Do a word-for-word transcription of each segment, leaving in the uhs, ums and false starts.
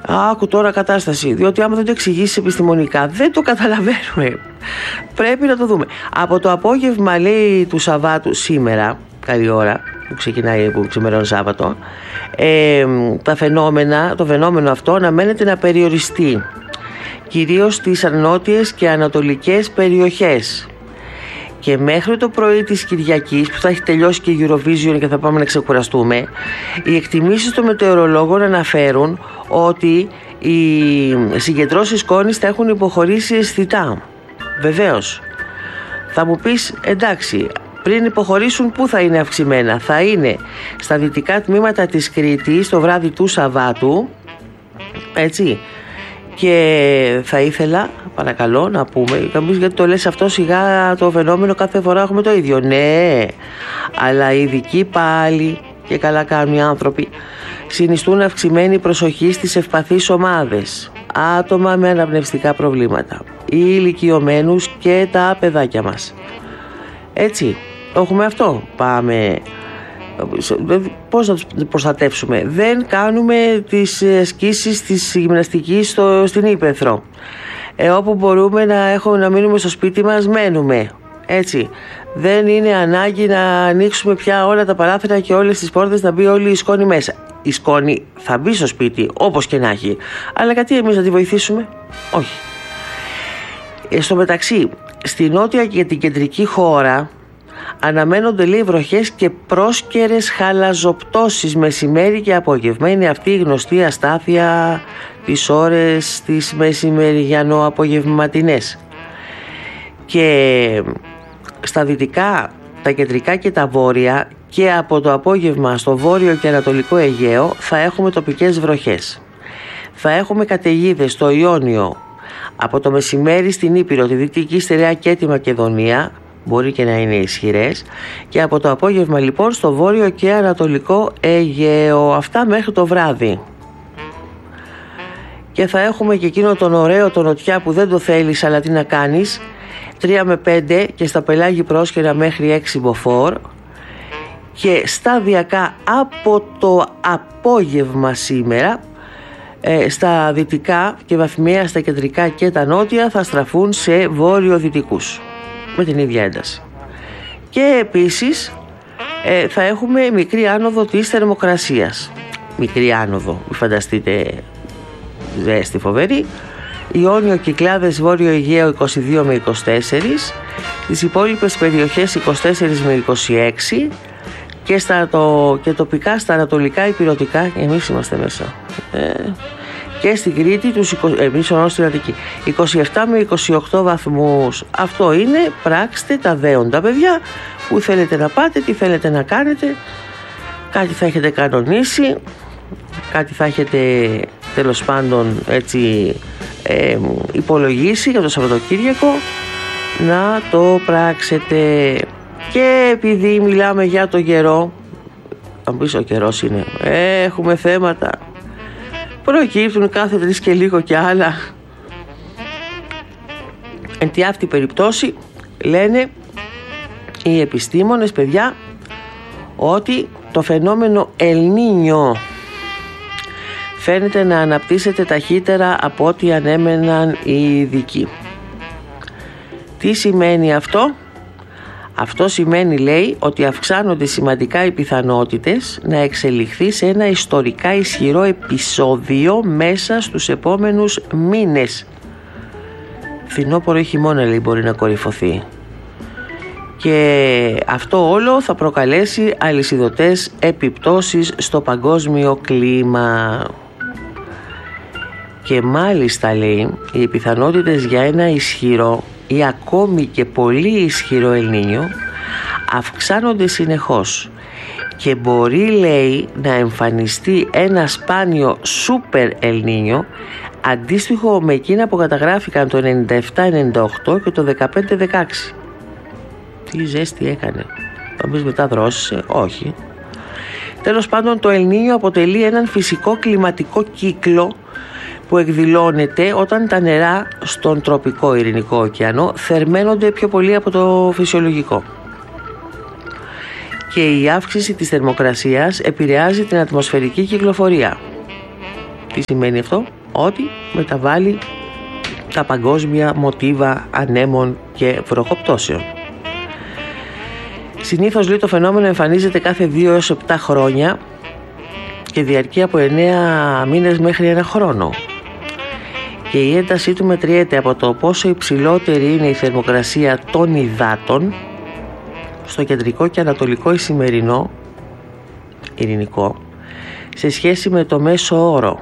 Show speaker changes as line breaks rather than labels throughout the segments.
Άκου τώρα κατάσταση, διότι άμα δεν το εξηγήσεις επιστημονικά δεν το καταλαβαίνουμε. Πρέπει να το δούμε. Από το απόγευμα, λέει, του Σαββάτου, σήμερα, καλή ώρα, που ξεκινάει, που ξημερώνει Σάββατο, ε, τα φαινόμενα, το φαινόμενο αυτό αναμένεται να περιοριστεί, κυρίως στις νότιες και ανατολικές περιοχές. Και μέχρι το πρωί της Κυριακής, που θα έχει τελειώσει και η Eurovision και θα πάμε να ξεκουραστούμε, οι εκτιμήσεις των μετεωρολόγων αναφέρουν ότι οι συγκεντρώσεις σκόνης θα έχουν υποχωρήσει αισθητά. Βεβαίως, θα μου πεις, εντάξει, πριν υποχωρήσουν πού θα είναι αυξημένα? Θα είναι στα δυτικά τμήματα της Κρήτης το βράδυ του Σαββάτου, έτσι. Και θα ήθελα, παρακαλώ, να πούμε, γιατί το λες αυτό, σιγά το φαινόμενο κάθε φορά έχουμε το ίδιο. Ναι, αλλά οι ειδικοί πάλι, και καλά κάνουν οι άνθρωποι, συνιστούν αυξημένη προσοχή στις ευπαθείς ομάδες, άτομα με αναπνευστικά προβλήματα, οι ηλικιωμένους και τα παιδάκια μας. Έτσι, το έχουμε αυτό. Πάμε. Πώς να τους προστατεύσουμε? Δεν κάνουμε τις ασκήσεις της γυμναστικής στο, στην ύπαιθρο. Ε, όπου μπορούμε να, έχουμε, να μείνουμε στο σπίτι μας, μένουμε. Έτσι. Δεν είναι ανάγκη να ανοίξουμε πια όλα τα παράθυρα και όλες τις πόρτες, να μπει όλη η σκόνη μέσα. Η σκόνη θα μπει στο σπίτι, όπως και να έχει. Αλλά γιατί εμείς να τη βοηθήσουμε? Όχι. Ε, στο μεταξύ, στη νότια και την κεντρική χώρα αναμένονται, λέει, βροχές και πρόσκαιρες χαλαζοπτώσεις μεσημέρι και απόγευμα. Είναι αυτή η γνωστή αστάθεια τις ώρες τις μεσημεριανό-απογευματινές. Και στα δυτικά, τα κεντρικά και τα βόρεια, και από το απόγευμα στο βόρειο και ανατολικό Αιγαίο θα έχουμε τοπικές βροχές. Θα έχουμε καταιγίδες στο Ιόνιο, από το μεσημέρι στην Ήπειρο, τη Δυτική Στερεά και τη Μακεδονία, μπορεί και να είναι ισχυρές, και από το απόγευμα λοιπόν στο βόρειο και ανατολικό Αιγαίο. Αυτά μέχρι το βράδυ. Και θα έχουμε και εκείνο τον ωραίο το νοτιά που δεν το θέλεις, αλλά τι να κάνεις, τρία με πέντε, και στα πελάγι πρόσκαιρα μέχρι έξι μποφόρ, και σταδιακά από το απόγευμα σήμερα ε, στα δυτικά και βαθμιαία στα κεντρικά και τα νότια θα στραφούν σε βόρειο-δυτικούς με την ίδια ένταση. Και επίσης ε, θα έχουμε μικρή άνοδο της θερμοκρασίας. Μικρή άνοδο, μην φανταστείτε ζέστη φοβερή. Ιόνιο, Κυκλάδες, Βόρειο Αιγαίο είκοσι δύο με είκοσι τέσσερα, τις υπόλοιπες περιοχές είκοσι τέσσερα με είκοσι έξι, και, στα, το, και τοπικά στα ανατολικά υπηρετικά, εμείς είμαστε μέσα, ε, και στην Κρήτη τους, εμείς ονός στην Αττική, είκοσι επτά με είκοσι οκτώ βαθμούς. Αυτό είναι, πράξτε τα δέοντα, παιδιά, που θέλετε να πάτε, τι θέλετε να κάνετε, κάτι θα έχετε κανονίσει, κάτι θα έχετε τέλος πάντων έτσι ε, υπολογίσει για το Σαββατοκύριακο, να το πράξετε. Και επειδή μιλάμε για το καιρό, θα μου πεις ο καιρός είναι, έχουμε θέματα, προκύπτουν κάθε τρεις και λίγο και άλλα. Εν τη αυτή περιπτώσει λένε οι επιστήμονες, παιδιά, ότι το φαινόμενο Ελνίνιο φαίνεται να αναπτύσσεται ταχύτερα από ό,τι ανέμεναν οι ειδικοί. Τι σημαίνει αυτό? Αυτό σημαίνει, λέει, ότι αυξάνονται σημαντικά οι πιθανότητες να εξελιχθεί σε ένα ιστορικά ισχυρό επεισόδιο μέσα στους επόμενους μήνες. Φθινόπωρο ή χειμώνα, λέει, μπορεί να κορυφωθεί. Και αυτό όλο θα προκαλέσει αλυσιδωτές επιπτώσεις στο παγκόσμιο κλίμα. Και μάλιστα, λέει, οι πιθανότητες για ένα ισχυρό ή ακόμη και πολύ ισχυρό Ελνίνιο αυξάνονται συνεχώς, και μπορεί, λέει, να εμφανιστεί ένα σπάνιο σούπερ Ελνίνιο αντίστοιχο με εκείνα που καταγράφηκαν το ενενήντα επτά ενενήντα οκτώ και το δεκαπέντε δεκαέξι. Τι ζέστη έκανε, θα μπεις μετά δρόσησε? Όχι. Τέλος πάντων, το Ελνίνιο αποτελεί έναν φυσικό κλιματικό κύκλο που εκδηλώνεται όταν τα νερά στον τροπικό Ειρηνικό ωκεανό θερμαίνονται πιο πολύ από το φυσιολογικό. Και η αύξηση της θερμοκρασίας επηρεάζει την ατμοσφαιρική κυκλοφορία. Τι σημαίνει αυτό? ότι μεταβάλλει τα παγκόσμια μοτίβα ανέμων και βροχοπτώσεων. Συνήθως, λέει, το φαινόμενο εμφανίζεται κάθε δύο έως επτά χρόνια και διαρκεί από εννέα μήνες μέχρι ένα χρόνο. Και η έντασή του μετριέται από το πόσο υψηλότερη είναι η θερμοκρασία των υδάτων στο κεντρικό και ανατολικό ισημερινό ειρηνικό σε σχέση με το μέσο όρο.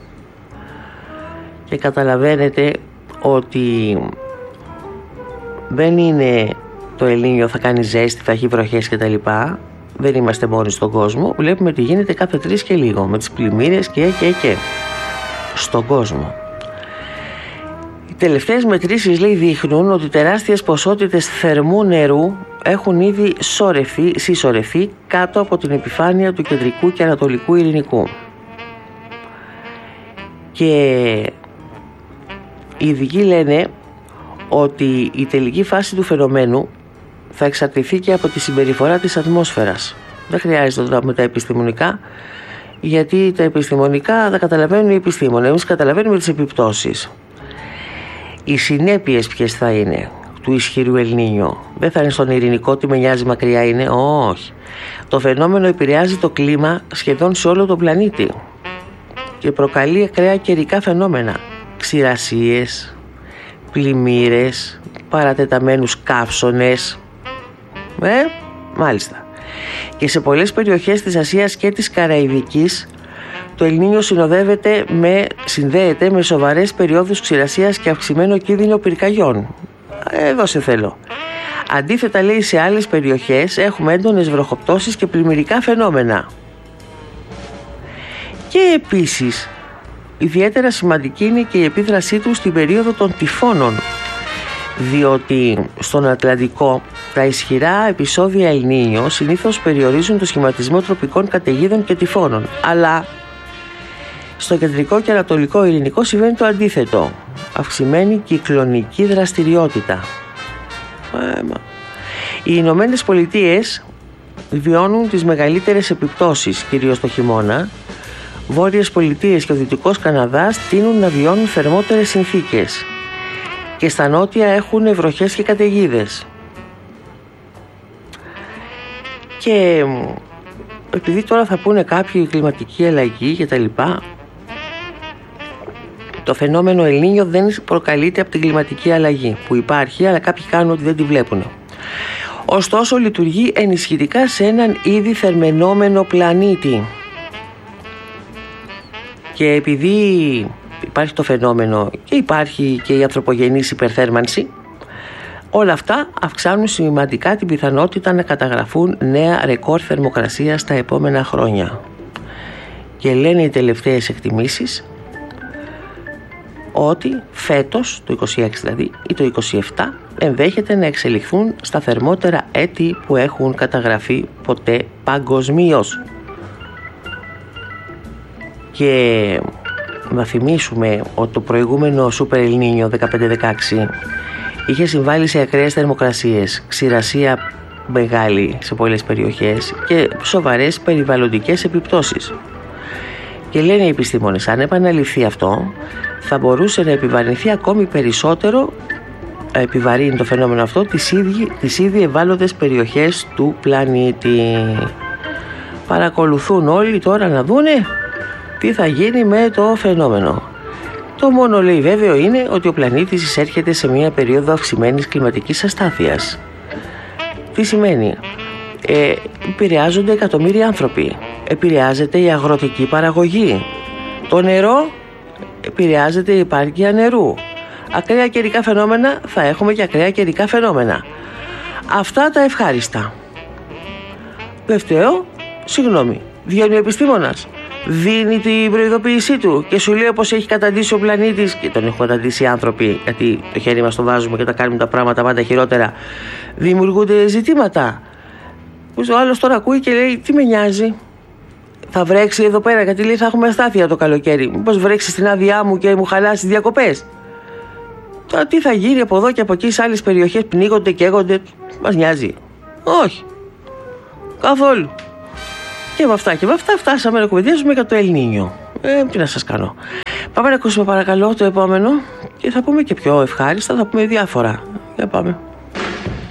Και καταλαβαίνετε ότι δεν είναι το Ελνίνιο θα κάνει ζέστη, θα έχει βροχές κτλ. Δεν είμαστε μόνοι στον κόσμο. Βλέπουμε τι γίνεται κάθε τρεις και λίγο με τις πλημμύρες και και και στον κόσμο. Οι τελευταίες μετρήσεις, λέει, δείχνουν ότι τεράστιες ποσότητες θερμού νερού έχουν ήδη σωρευθεί, συσσωρευθεί κάτω από την επιφάνεια του κεντρικού και ανατολικού ειρηνικού. Και οι ειδικοί λένε ότι η τελική φάση του φαινομένου θα εξαρτηθεί και από τη συμπεριφορά της ατμόσφαιρας. Δεν χρειάζεται τώρα με τα επιστημονικά, γιατί τα επιστημονικά τα καταλαβαίνουν οι επιστήμονες. Εμείς καταλαβαίνουμε τις επιπτώσεις. Οι συνέπειες ποιες θα είναι του ισχυρού Ελνίνιο? Δεν θα είναι στον ειρηνικό, τι με νοιάζει, μακριά είναι. Όχι. Το φαινόμενο επηρεάζει το κλίμα σχεδόν σε όλο τον πλανήτη και προκαλεί ακραία καιρικά φαινόμενα. Ξηρασίες, πλημμύρες, παρατεταμένους καύσονες. Ε, μάλιστα. Και σε πολλές περιοχές της Ασίας και της Καραϊβικής το Ελνίνιο συνοδεύεται με, συνδέεται με σοβαρές περιόδους ξηρασίας και αυξημένο κίνδυνο πυρκαγιών. Εδώ σε θέλω. Αντίθετα, λέει, σε άλλες περιοχές έχουμε έντονες βροχοπτώσεις και πλημμυρικά φαινόμενα. Και επίσης, ιδιαίτερα σημαντική είναι και η επίδρασή του στην περίοδο των τυφώνων, διότι στον Ατλαντικό τα ισχυρά επεισόδια Ελνίνιο συνήθως περιορίζουν το σχηματισμό τροπικών καταιγίδων και τυφώνων, αλλά στο κεντρικό και ανατολικό ειρηνικό συμβαίνει το αντίθετο, αυξημένη κυκλωνική δραστηριότητα. Οι Ηνωμένες Πολιτείες βιώνουν τις μεγαλύτερες επιπτώσεις, κυρίως το χειμώνα. Βόρειες Πολιτείες και ο Δυτικός Καναδάς τείνουν να βιώνουν θερμότερες συνθήκες και στα νότια έχουν βροχές και καταιγίδες. Και επειδή τώρα θα πούνε κάποιοι κλιματική αλλαγή και τα λοιπά, το φαινόμενο Ελνίνιο δεν προκαλείται από την κλιματική αλλαγή που υπάρχει, αλλά κάποιοι κάνουν ότι δεν τη βλέπουν. Ωστόσο, λειτουργεί ενισχυτικά σε έναν ήδη θερμαινόμενο πλανήτη. Και επειδή υπάρχει το φαινόμενο και υπάρχει και η ανθρωπογενής υπερθέρμανση, όλα αυτά αυξάνουν σημαντικά την πιθανότητα να καταγραφούν νέα ρεκόρ θερμοκρασίας στα επόμενα χρόνια. Και λένε οι τελευταίες εκτιμήσεις ότι φέτος, το είκοσι έξι δηλαδή, ή το είκοσι επτά, ενδέχεται να εξελιχθούν στα θερμότερα έτη που έχουν καταγραφεί ποτέ παγκοσμίως. Και να θυμίσουμε ότι το προηγούμενο Σούπερ Ελνίνιο δεκαπέντε δεκαέξι είχε συμβάλει σε ακραίες θερμοκρασίες, ξηρασία μεγάλη σε πολλές περιοχές και σοβαρές περιβαλλοντικές επιπτώσεις. Και λένε οι επιστήμονες, αν επαναληφθεί αυτό, θα μπορούσε να επιβαρυνθεί ακόμη περισσότερο, επιβαρύνει το φαινόμενο αυτό, τις ήδη, τις ήδη ευάλωτες περιοχές του πλανήτη. Παρακολουθούν όλοι τώρα να δούνε τι θα γίνει με το φαινόμενο. Το μόνο, λέει, βέβαιο είναι ότι ο πλανήτης εισέρχεται σε μια περίοδο αυξημένης κλιματικής αστάθειας. Τι σημαίνει? Ε, επηρεάζονται εκατομμύρια άνθρωποι. Επηρεάζεται η αγροτική παραγωγή. Το νερό, επηρεάζεται η επάρκεια νερού. Ακραία καιρικά φαινόμενα, θα έχουμε και ακραία καιρικά φαινόμενα. Αυτά τα ευχάριστα. Δεν φταίω, συγγνώμη, βγαίνει ο επιστήμονας, δίνει την προειδοποίησή του και σου λέει πως έχει καταντήσει ο πλανήτης, και τον έχουν καταντήσει οι άνθρωποι, γιατί το χέρι μας το βάζουμε και τα κάνουμε τα πράγματα πάντα χειρότερα, δημιουργούνται ζητήματα. Ο άλλος τώρα ακούει και λέει, τι με νοιάζει, θα βρέξει εδώ πέρα, γιατί λέει θα έχουμε αστάθεια το καλοκαίρι, μήπως βρέξει στην άδειά μου και μου χαλάσει τις διακοπές. Τώρα τι θα γίνει από εδώ και από εκεί, σε άλλες περιοχές πνίγονται, καίγονται, μας νοιάζει? Όχι, καθόλου. Και με αυτά και με αυτά φτάσαμε να κουβεντιάζουμε για το Ελνίνιο. Ε, τι να σας κάνω. Πάμε να ακούσουμε παρακαλώ το επόμενο και θα πούμε και πιο ευχάριστα, θα πούμε διάφορα. Για πάμε.